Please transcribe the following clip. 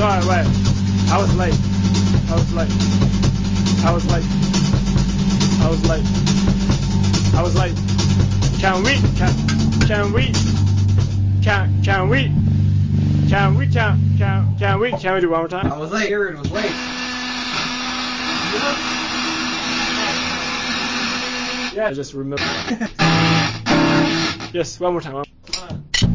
sorry, wait. I was late. Can we do one more time? I was late. Jared was late. Yeah, just remember. Yes, one more time.